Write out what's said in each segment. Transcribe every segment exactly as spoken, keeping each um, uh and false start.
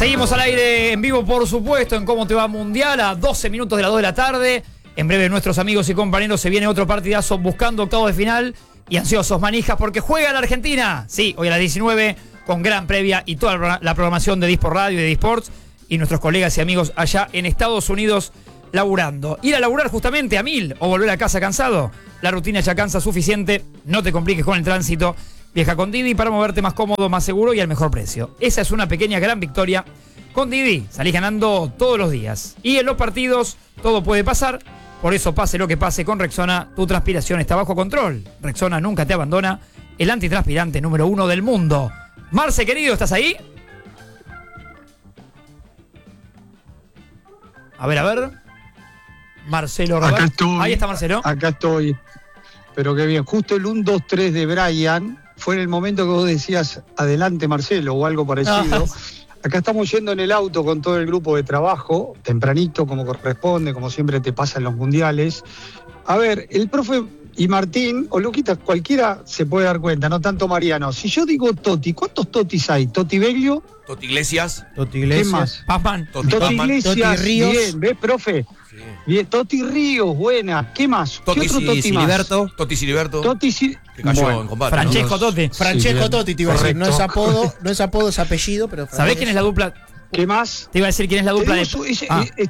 Seguimos al aire en vivo, por supuesto, en Cómo Te Va Mundial, a doce minutos de las dos de la tarde. En breve nuestros amigos y compañeros se viene otro partidazo buscando octavos de final y ansiosos manijas porque juega la Argentina. Sí, hoy a las diecinueve con gran previa y toda la programación de Disport Radio y de Disports y nuestros colegas y amigos allá en Estados Unidos laburando. Ir a laburar justamente a mil o volver a casa cansado. La rutina ya cansa suficiente, no te compliques con el tránsito. Viaja con Didi para moverte más cómodo, más seguro y al mejor precio. Esa es una pequeña gran victoria. Con Didi salís ganando todos los días. Y en los partidos todo puede pasar. Por eso pase lo que pase con Rexona, tu transpiración está bajo control. Rexona nunca te abandona. El antitranspirante número uno del mundo. Marce, querido, ¿estás ahí? A ver, a ver. Marcelo Robert. Acá estoy. Ahí está Marcelo. Acá estoy. Pero qué bien. Justo el uno dos tres de Brian fue en el momento que vos decías adelante Marcelo o algo parecido. Acá estamos yendo en el auto con todo el grupo de trabajo, tempranito como corresponde, como siempre te pasa en los mundiales. A ver, el profe y Martín, o Luquita, cualquiera se puede dar cuenta, no tanto Mariano. Si yo digo Totti, ¿cuántos Totis hay? ¿Totti Beglio? Totti Iglesias. Totti Iglesias. ¿Qué más? Pazman. Totti, Totti Pazman. Iglesias, Totti Ríos. bien, ¿ves, profe? Sí. Bien, Totti Ríos, buena. ¿Qué más? Totti ¿Qué otro Si- Totti más? Siliberto. Totti Siliberto. Totti Si- Que cayó Bueno, en combate. Francesco Totti. Francesco bien. Totti, te iba a decir. No es Correcto. apodo, no es apodo, es apellido, pero. ¿Sabés quién es la dupla? ¿Qué más? Te iba a decir quién es la dupla Te de... digo, es- Ah. es-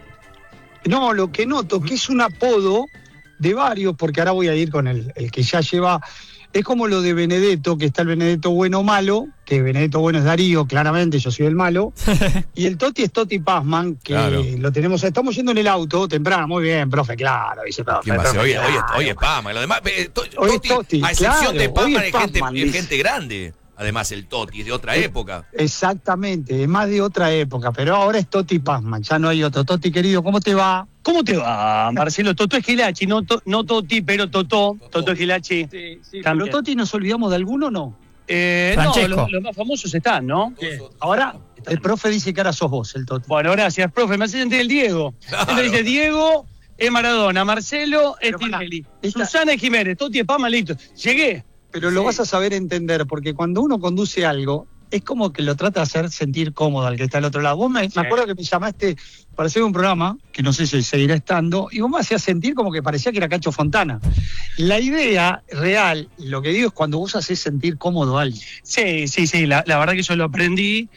es- no, lo que noto que es un apodo de varios, porque ahora voy a ir con el, el que ya lleva. Es como lo de Benedetto, que está el Benedetto bueno o malo, que Benedetto bueno es Darío, claramente, yo soy el malo. Y el Totti es Totti Pazman, que Claro. lo tenemos. Estamos yendo en el auto temprano, muy bien, profe, claro, dice profe. ¿Quién va a ser? profe, Hoy, hoy, es, claro. hoy es Pama. Lo demás, eh, to- Hoy es Totti, Totti, a excepción claro, de hoy Pama, es es gente, Pazman, es dice. gente grande. Además, el Totti es de otra época. Exactamente, es más de otra época, pero ahora es Totti Pazman, ya no hay otro. Totti, querido, ¿cómo te va? ¿Cómo te va, Marcelo? Totó Esquilachi, no, to, no Toti, pero Totó. Totó. Totó Esquilachi. Sí, sí, También. pero Totti, ¿nos olvidamos de alguno o no? Eh, no, Francesco. los, los más famosos están, ¿no? Ahora, el profe dice que ahora sos vos, el Totti. Bueno, gracias, profe. Me hace sentir el Diego. Claro. Entonces dice Diego es Maradona, Marcelo es Pero pará, Tinelli, esta- Susana es Jiménez, Toti es Pama, listo. Llegué. Pero lo Sí. vas a saber entender, porque cuando uno conduce algo, es como que lo trata de hacer sentir cómodo al que está al otro lado. Vos me, Sí. me acuerdo que me llamaste para hacer un programa, que no sé si seguirá estando, y vos me hacías sentir como que parecía que era Cacho Fontana. La idea real, lo que digo es cuando vos haces sentir cómodo a alguien. Sí, sí, sí, la, la verdad que yo lo aprendí.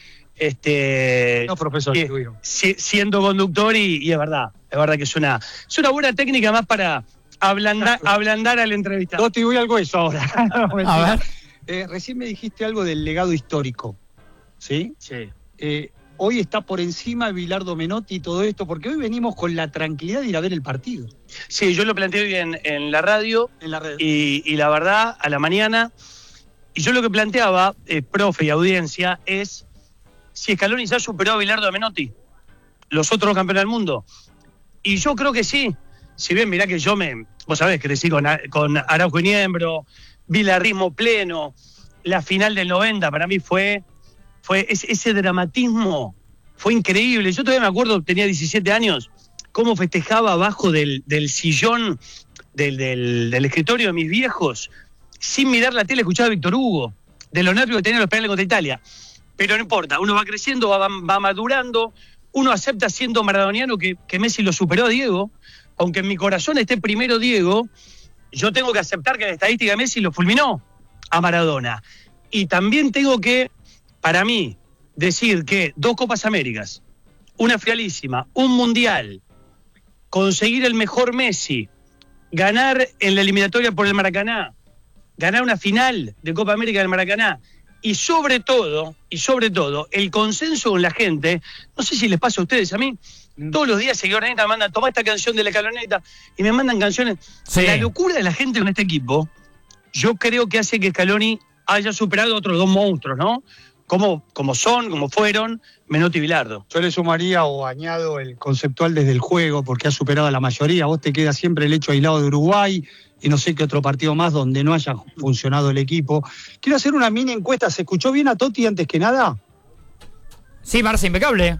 Este, No, profesor, eh, Luis. si- siendo conductor y, y es verdad, es verdad que es una, es una buena técnica más para ablandar, ablandar al entrevistado. Totti, voy algo eso ahora. No, mentira. A ver. Eh, recién me dijiste algo del legado histórico, ¿sí? Sí. Eh, hoy está por encima de Bilardo Menotti y todo esto, porque hoy venimos con la tranquilidad de ir a ver el partido Sí, yo lo planteé hoy en, en la radio en la red. y, y la verdad, a la mañana, y yo lo que planteaba, eh, profe y audiencia, es si Scaloni ya superó a Bilardo Menotti, los otros campeones del mundo. Y yo creo que sí. Si bien, mirá que yo me, vos sabés, crecí con, A- con Araujo y Niembro, Vilarrismo pleno, la final del noventa para mí fue, fue ese, ese dramatismo fue increíble. Yo todavía me acuerdo, tenía diecisiete años, cómo festejaba abajo del, del sillón del, del, del escritorio de mis viejos, sin mirar la tele, escuchaba a Víctor Hugo, de los nervios que tenía los penales contra Italia. Pero no importa, uno va creciendo, va, va madurando, uno acepta siendo maradoniano que, que Messi lo superó a Diego, aunque en mi corazón esté primero Diego, yo tengo que aceptar que la estadística de Messi lo fulminó a Maradona. Y también tengo que, para mí, decir que dos Copas Américas, una finalísima, un Mundial, conseguir el mejor Messi, ganar en la eliminatoria por el Maracaná, ganar una final de Copa América del Maracaná, y sobre todo, y sobre todo, el consenso con la gente, no sé si les pasa a ustedes, a mí, todos los días seguidores me mandan, toma esta canción de la Escaloneta, y me mandan canciones. Sí. La locura de la gente con este equipo, yo creo que hace que Scaloni haya superado a otros dos monstruos, ¿no? Como, como son, como fueron, Menotti y Bilardo. Yo le sumaría o añado el conceptual desde el juego, porque ha superado a la mayoría. Vos te queda siempre el hecho aislado de Uruguay y no sé qué otro partido más donde no haya funcionado el equipo. Quiero hacer una mini encuesta. ¿Se escuchó bien a Totti antes que nada? Sí, Marce, impecable.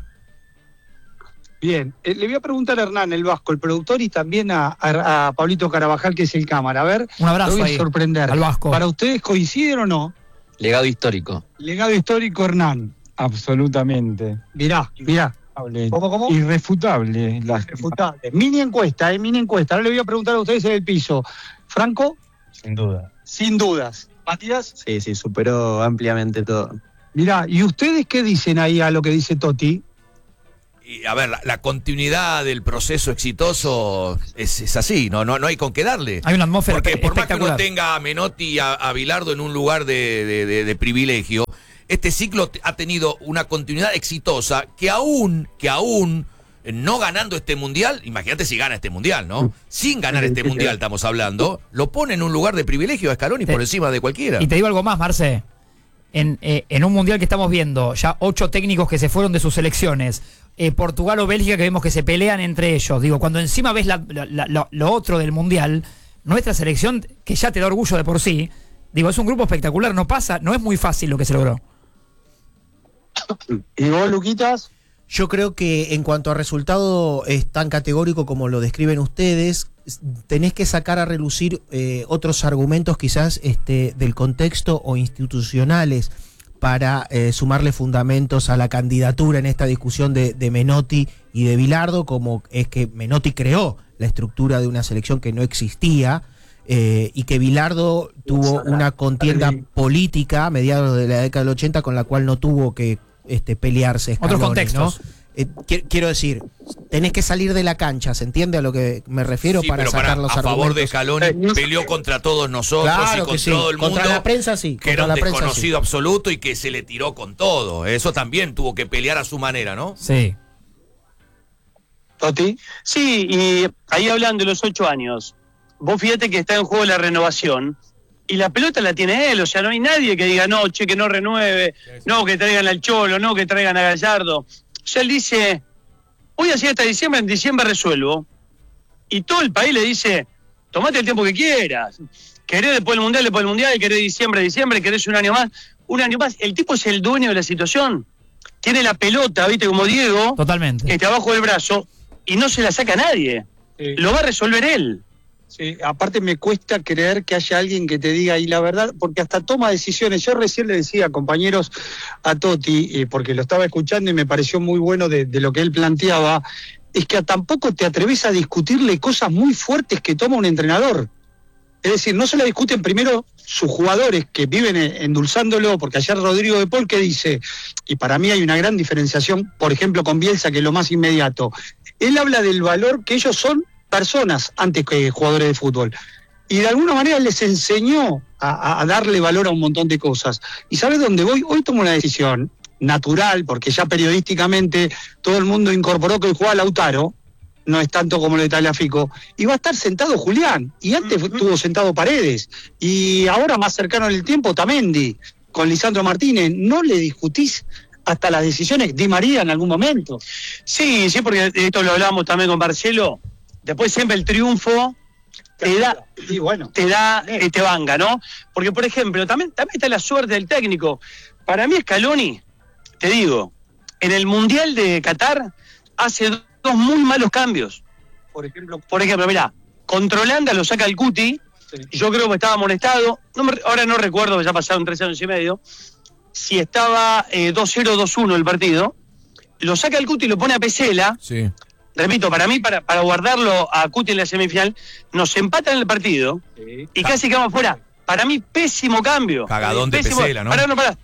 Bien. Eh, le voy a preguntar a Hernán, el Vasco, el productor, y también a, a, a Pablito Carabajal, que es el cámara. A ver, Un abrazo lo voy a ahí, sorprender. al Vasco. ¿Para ustedes coinciden o no? Legado histórico. Legado histórico, Hernán. Absolutamente. Mirá, mirá. ¿Cómo, cómo? Irrefutable. La... Irrefutable. Mini encuesta, eh, mini encuesta. Ahora le voy a preguntar a ustedes en el piso. ¿Franco? Sin duda. Sin dudas. ¿Matías? Sí, sí, superó ampliamente todo. Mirá, ¿y ustedes qué dicen ahí a lo que dice Totti? Y, a ver, la, la continuidad del proceso exitoso es, es así, ¿no? No, no hay con qué darle. Hay una atmósfera Porque por más que uno espectacular. tenga a Menotti y a, a Bilardo en un lugar de, de, de, de privilegio, este ciclo ha tenido una continuidad exitosa que aún, que aún, no ganando este mundial, imagínate si gana este mundial, ¿no? Sin ganar este mundial estamos hablando, lo pone en un lugar de privilegio a Scaloni por encima de cualquiera. Y te digo algo más, Marce. En, eh, en un mundial que estamos viendo, ya ocho técnicos que se fueron de sus selecciones, eh, Portugal o Bélgica que vemos que se pelean entre ellos. Digo, cuando encima ves la, la, la, lo, lo otro del mundial, nuestra selección, que ya te da orgullo de por sí, digo, es un grupo espectacular, no pasa, no es muy fácil lo que se logró. ¿Y vos, Luquitas? Yo creo que en cuanto a resultado es tan categórico como lo describen ustedes, tenés que sacar a relucir eh, otros argumentos quizás este, del contexto o institucionales para eh, sumarle fundamentos a la candidatura en esta discusión de, de Menotti y de Bilardo, como es que Menotti creó la estructura de una selección que no existía, eh, y que Bilardo tuvo una contienda política a mediados de la década del ochenta con la cual no tuvo que este, pelearse Scaloni, Otros contextos. ¿no? Eh, qu- quiero decir, tenés que salir de la cancha, ¿se entiende a lo que me refiero? Sí, para pero sacar para, los a favor de argumentos. Scaloni peleó contra todos nosotros Claro y que contra sí. todo el mundo. Contra la prensa sí, Que contra era un la prensa desconocido sí. absoluto y que se le tiró con todo. Eso también tuvo que pelear a su manera, ¿no? Sí. ¿Totti? Sí, y ahí hablan de los ocho años. Vos fíjate que está en juego la renovación y la pelota la tiene él, o sea, no hay nadie que diga, no, che, que no renueve, no, que traigan al Cholo, no, que traigan a Gallardo. O sea, él dice, voy así hasta diciembre, en diciembre resuelvo. Y todo el país le dice, tomate el tiempo que quieras. Querés después del Mundial, después del Mundial, querés diciembre, diciembre, querés un año más, un año más. El tipo es el dueño de la situación. Tiene la pelota, viste, como Diego, Totalmente. que está abajo del brazo, y no se la saca a nadie. Sí. Lo va a resolver él. Sí, aparte me cuesta creer que haya alguien que te diga, y la verdad, porque hasta toma decisiones. Yo recién le decía, compañeros, a Totti, eh, porque lo estaba escuchando y me pareció muy bueno de, de lo que él planteaba, es que tampoco te atreves a discutirle cosas muy fuertes que toma un entrenador. Es decir, no se la discuten primero sus jugadores que viven endulzándolo, porque ayer Rodrigo de Paul que dice, y para mí hay una gran diferenciación, por ejemplo, con Bielsa, que es lo más inmediato. Él habla del valor que ellos son personas antes que jugadores de fútbol. Y de alguna manera les enseñó a, a darle valor a un montón de cosas. ¿Y sabes dónde voy? Hoy tomo una decisión natural, porque ya periodísticamente todo el mundo incorporó que hoy juega Lautaro, no es tanto como lo de Tagliafico, y va a estar sentado Julián, y antes estuvo sentado Paredes, y ahora más cercano en el tiempo Tamendi, con Lisandro Martínez. ¿No le discutís hasta las decisiones Di María en algún momento? Sí, sí, porque esto lo hablábamos también con Marcelo. Después siempre el triunfo te da, Y bueno, te da, eh, te vanga, ¿no? Porque, por ejemplo, también, también está la suerte del técnico. Para mí Scaloni, te digo, en el Mundial de Qatar hace dos muy malos cambios. por ejemplo, Por ejemplo, mirá, contra Holanda lo saca el Cuti, sí. yo creo que estaba amonestado, no me, ahora no recuerdo, ya pasaron tres años y medio, si estaba eh, dos cero, dos uno el partido, lo saca el Cuti y lo pone a Pesela. Sí. Repito, para mí, para, para guardarlo a Cuti en la semifinal, nos empatan el partido Sí. y casi quedamos fuera. Para mí, pésimo cambio. Cagadón de Pésimo. Pesela, ¿no? Pará, no, pará.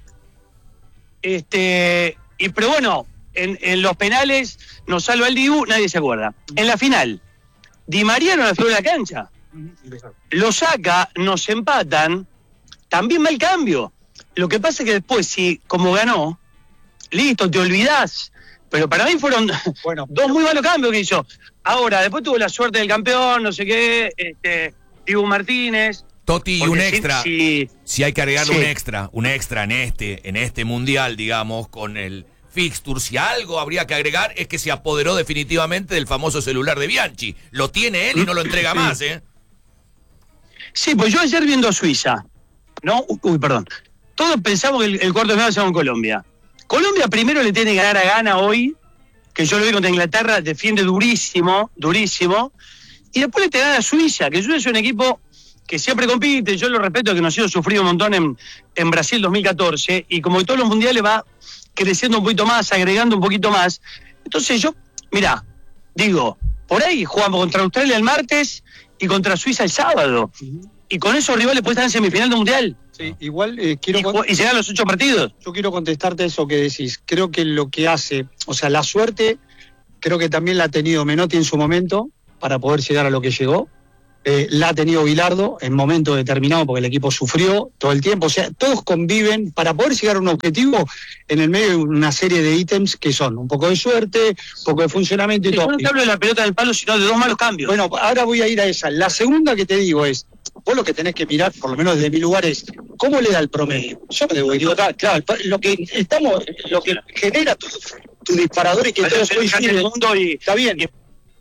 Este, y, pero bueno, en, en los penales nos salva el Dibu, nadie se acuerda. En la final, Di María no la fue a la cancha. Lo saca, nos empatan, también mal cambio. Lo que pasa es que después, si como ganó, listo, te olvidás. Pero para mí fueron Bueno, dos muy malos cambios que hizo. Ahora, después tuvo la suerte del campeón, no sé qué, este, Dibu Martínez. Totti, y un Porque si- extra. si- Si hay que agregarle Sí. un extra, un extra en este, en este mundial, digamos, con el fixture, si algo habría que agregar es que se apoderó definitivamente del famoso celular de Bianchi. Lo tiene él y no lo entrega más, ¿eh? Sí, pues yo ayer viendo a Suiza, ¿no? Uy, perdón. Todos pensamos que el, el cuarto de final se va con Colombia. Colombia primero le tiene que ganar a Ghana hoy, que yo lo vi contra Inglaterra, defiende durísimo, durísimo. Y después le tiene que ganar a Suiza, que Suiza es un equipo que siempre compite, yo lo respeto, que nos ha sido sufrido un montón en, en Brasil dos mil catorce, y como en todos los mundiales va creciendo un poquito más, agregando un poquito más. Entonces yo, mirá, digo, por ahí jugamos contra Australia el martes y contra Suiza el sábado. Y con esos rivales puedes estar en semifinal del Mundial. Sí, igual eh, quiero... Y, ju- y llegar a los ocho partidos. Yo quiero contestarte eso que decís. Creo que lo que hace, o sea, la suerte, creo que también la ha tenido Menotti en su momento para poder llegar a lo que llegó. Eh, la ha tenido Bilardo en momentos determinados porque el equipo sufrió todo el tiempo. O sea, todos conviven para poder llegar a un objetivo en el medio de una serie de ítems que son un poco de suerte, un poco de funcionamiento y Y todo. yo no te hablo de la pelota del palo, sino de dos malos cambios. Bueno, ahora voy a ir a esa. La segunda que te digo es, vos lo que tenés que mirar, por lo menos desde mi lugar, es cómo le da el promedio. Yo me debo equivocar, claro, lo que estamos, lo que genera tu, tu disparador y que Pero todos se dejan coinciden, el mundo y- está bien. y-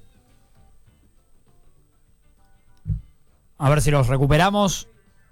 A ver si los recuperamos.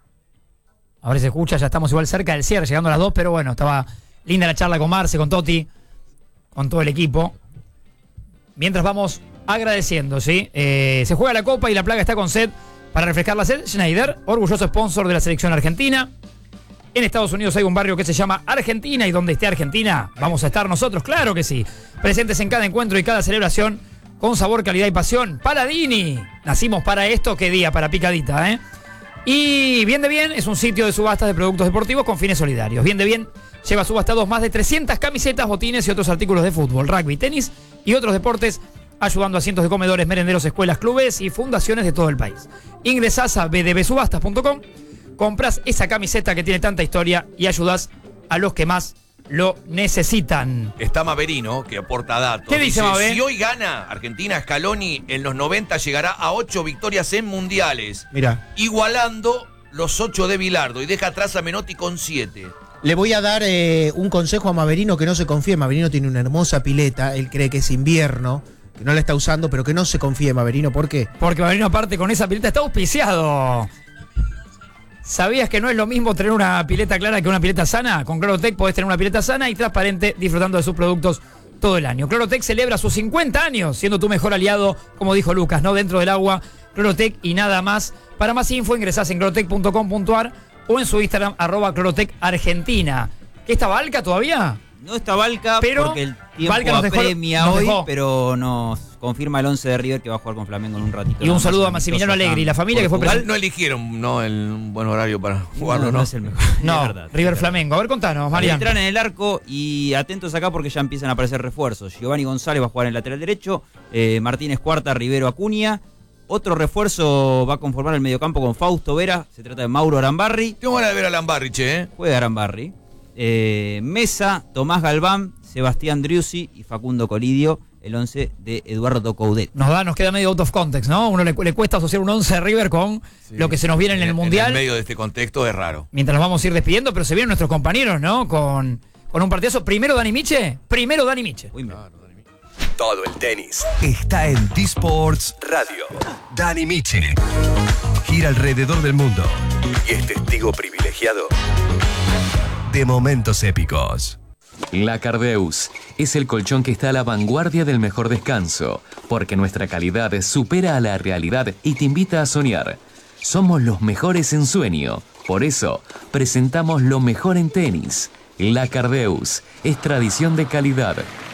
A ver si se escucha, ya estamos igual cerca del cierre, llegando a las dos, pero bueno, estaba linda la charla con Marce, con Toti, con todo el equipo. Mientras vamos agradeciendo, ¿sí? Eh, se juega la Copa y la Plaga está con sed para refrescar la sed. Schneider, orgulloso sponsor de la selección argentina. En Estados Unidos hay un barrio que se llama Argentina y donde esté Argentina, vamos a estar nosotros, claro que sí. Presentes en cada encuentro y cada celebración, con sabor, calidad y pasión. Paladini, nacimos para esto, qué día, para picadita, ¿eh? Y Bien de Bien es un sitio de subastas de productos deportivos con fines solidarios. Bien de Bien lleva subastados más de trescientas camisetas, botines y otros artículos de fútbol, rugby, tenis y otros deportes, ayudando a cientos de comedores, merenderos, escuelas, clubes y fundaciones de todo el país. Ingresás a b d b subastas punto com, compras esa camiseta que tiene tanta historia y ayudás a los que más lo necesitan. Está Maverino, que aporta datos. ¿Qué dice Mabe? Si hoy gana Argentina, Scaloni en los noventa llegará a ocho victorias en mundiales, Mira, igualando los ocho de Bilardo y deja atrás a Menotti con siete. le voy a dar eh, un consejo a Maverino que no se confíe. Maverino tiene una hermosa pileta, él cree que es invierno, que no la está usando, pero que no se confíe, Maverino. ¿Por qué? Porque Maverino, aparte, con esa pileta está auspiciado. ¿Sabías que no es lo mismo tener una pileta clara que una pileta sana? Con Clorotec podés tener una pileta sana y transparente, disfrutando de sus productos todo el año. Clorotec celebra sus cincuenta años, siendo tu mejor aliado, como dijo Lucas, ¿no? Dentro del agua, Clorotec y nada más. Para más info ingresás en clorotec punto com punto a r o en su Instagram, arroba Clorotec Argentina. ¿Qué está Valca todavía? No está Valca, Pero porque el tiempo Valca nos dejó- apremia nos hoy, dejó. pero nos confirma el once de River que va a jugar con Flamengo en un ratito. Y un nada más, saludo a amistoso Massimiliano acá Allegri y la en familia que fue Portugal. Igual no eligieron no el un buen horario para jugarlo, no, ¿no? no es el mejor. No, es verdad, River es verdad. Flamengo. A ver, contanos, Mariano. Entran en el arco y atentos acá porque ya empiezan a aparecer refuerzos. Giovanni González va a jugar en el lateral derecho, eh, Martínez Cuarta, Rivero Acuña. Otro refuerzo va a conformar el mediocampo con Fausto Vera, se trata de Mauro Arambarri. Tengo ganas de ver a Lambarriche, ¿eh? Juega Arambarri. Eh, Mesa, Tomás Galván, Sebastián Driussi y Facundo Colidio, el once de Eduardo Coudet. Nos da, nos queda medio out of context, ¿no? Uno le, le cuesta asociar un once de River con Sí. lo que se nos viene en el Mundial. En medio de este contexto es raro. Mientras nos vamos a ir despidiendo, pero se vienen nuestros compañeros, ¿no? Con, con un partidazo. Primero Dani Miche. Primero Dani Miche. Uy, me- Todo el tenis está en D-Sports Radio. Dani Miche gira alrededor del mundo y es testigo privilegiado de momentos épicos. La Cardeus es el colchón que está a la vanguardia del mejor descanso, porque nuestra calidad supera a la realidad y te invita a soñar. Somos los mejores en sueño, por eso presentamos lo mejor en tenis. La Cardeus es tradición de calidad.